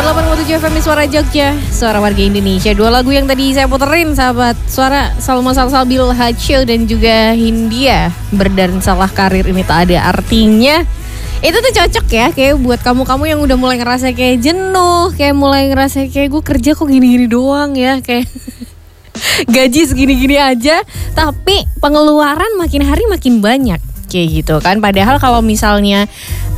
108,7 FM Suara Jogja, suara warga Indonesia. Dua lagu yang tadi saya puterin, sahabat Suara, Salma Salsabil Hacio dan juga Hindia, Berdan Salah Karir Ini Tak Ada Artinya. Itu tuh cocok ya, kayak buat kamu-kamu yang udah mulai ngerasa kayak jenuh, kayak mulai ngerasa kayak gue kerja kok gini-gini doang ya, kayak gaji segini-gini aja, tapi pengeluaran makin hari makin banyak, kayak gitu kan. Padahal kalau misalnya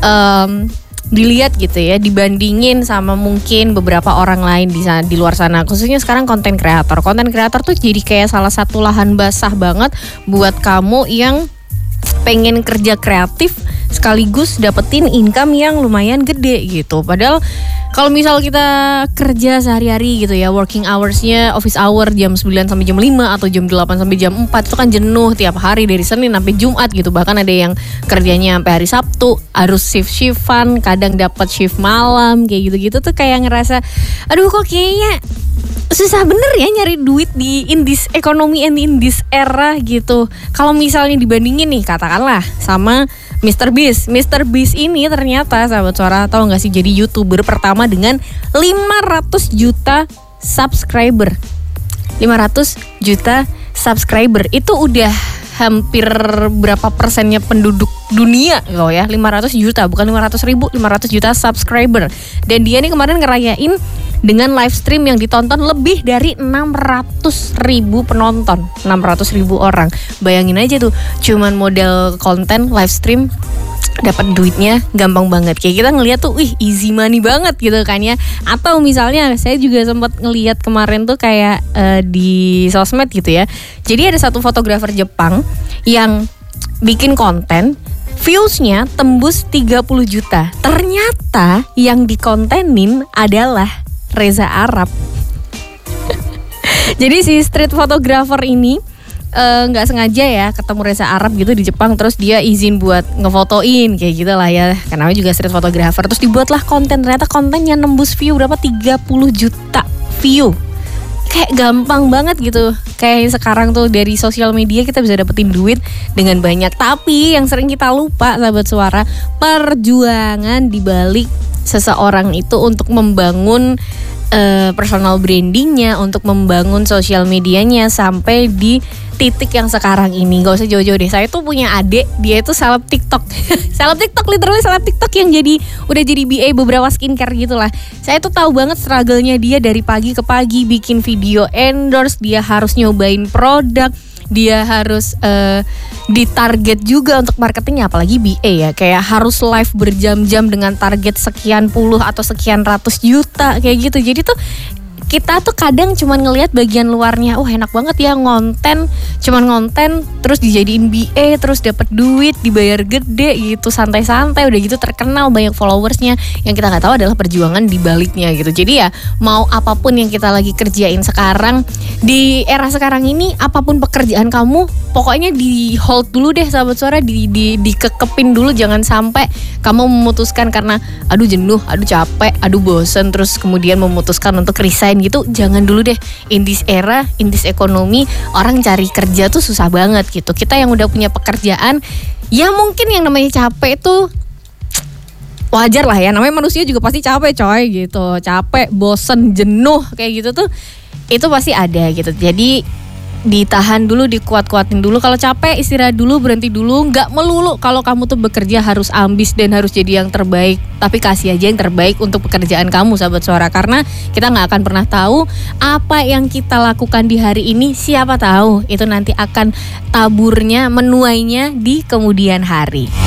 dilihat gitu ya, dibandingin sama mungkin beberapa orang lain di luar sana, khususnya sekarang konten kreator tuh jadi kayak salah satu lahan basah banget buat kamu yang pengen kerja kreatif sekaligus dapetin income yang lumayan gede gitu. Padahal kalau misal kita kerja sehari-hari gitu ya, working hoursnya office hour jam 9 sampai jam 5 atau jam 8 sampai jam 4, itu kan jenuh tiap hari dari Senin sampai Jumat gitu. Bahkan ada yang kerjanya sampai hari Sabtu, harus shift-shiftan, kadang dapat shift malam kayak gitu-gitu tuh kayak ngerasa aduh kok kayaknya susah bener ya nyari duit in this economy and in this era gitu. Kalau misalnya dibandingin nih katakanlah sama Mr. Beast ini ternyata sahabat Suara, tahu gak sih, jadi YouTuber pertama dengan 500 juta subscriber. 500 juta subscriber itu udah hampir berapa persennya penduduk dunia loh ya. 500 juta, bukan 500 ribu, 500 juta subscriber. Dan dia nih kemarin ngerayain dengan live stream yang ditonton lebih dari 600 ribu penonton, 600 ribu orang. Bayangin aja tuh, cuman model konten live stream dapat duitnya gampang banget. Kayak kita ngeliat tuh, wih easy money banget gitu kan ya. Atau misalnya saya juga sempat ngeliat kemarin tuh kayak di sosmed gitu ya. Jadi ada satu fotografer Jepang yang bikin konten, viewsnya tembus 30 juta. Ternyata yang dikontenin adalah Reza Arab. Jadi si street photographer ini nggak sengaja ya ketemu Reza Arab gitu di Jepang, terus dia izin buat ngefotoin kayak gitu lah ya, karena juga street photographer. Terus dibuatlah konten, ternyata kontennya nembus view berapa, 30 juta view. Kayak gampang banget gitu. Kayak sekarang tuh dari sosial media kita bisa dapetin duit dengan banyak. Tapi yang sering kita lupa sahabat Suara, perjuangan dibalik seseorang itu untuk membangun personal brandingnya, untuk membangun sosial medianya sampai di titik yang sekarang ini. Gak usah jauh-jauh deh, saya tuh punya adik, dia itu seleb TikTok. Seleb TikTok, literally seleb TikTok yang udah jadi BA beberapa skincare gitu lah. Saya tuh tahu banget struggle-nya dia dari pagi ke pagi bikin video endorse, dia harus nyobain produk, dia harus ditarget juga untuk marketingnya, apalagi BA ya, kayak harus live berjam-jam dengan target sekian puluh atau sekian ratus juta kayak gitu. Jadi tuh kita tuh kadang cuman ngelihat bagian luarnya, wah enak banget ya cuman ngonten terus dijadiin BA, terus dapat duit, dibayar gede gitu, santai-santai, udah gitu terkenal, banyak followersnya. Yang kita nggak tahu adalah perjuangan di baliknya gitu. Jadi ya mau apapun yang kita lagi kerjain sekarang di era sekarang ini, apapun pekerjaan kamu, pokoknya di hold dulu deh sahabat Suara, dikekepin dulu, jangan sampai kamu memutuskan karena aduh jenuh, aduh capek, aduh bosen, terus kemudian memutuskan untuk resign gitu. Jangan dulu deh. In this era, in this economy, orang cari kerja tuh susah banget gitu. Kita yang udah punya pekerjaan, ya mungkin yang namanya capek tuh wajar lah ya, namanya manusia juga pasti capek coy gitu. Capek, bosen, jenuh kayak gitu tuh itu pasti ada gitu. Jadi ditahan dulu, dikuat-kuatin dulu. Kalau capek istirahat dulu, berhenti dulu. Gak melulu kalau kamu tuh bekerja harus ambis dan harus jadi yang terbaik, tapi kasih aja yang terbaik untuk pekerjaan kamu sahabat Suara. Karena kita gak akan pernah tahu apa yang kita lakukan di hari ini, siapa tahu itu nanti akan taburnya, menuainya di kemudian hari.